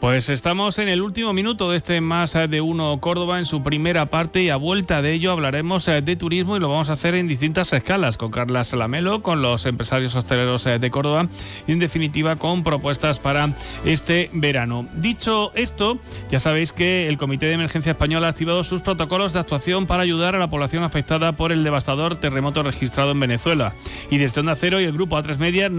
Pues estamos en el último minuto de este Más de Uno Córdoba en su primera parte, y a vuelta de ello hablaremos de turismo, y lo vamos a hacer en distintas escalas, con Carla Salamelo, con los empresarios hosteleros de Córdoba y en definitiva con propuestas para este verano. Dicho esto, ya sabéis que el Comité de Emergencia Español ha activado sus protocolos de actuación para ayudar a la población afectada por el devastador terremoto registrado en Venezuela, y desde Onda Cero y el grupo A3 Media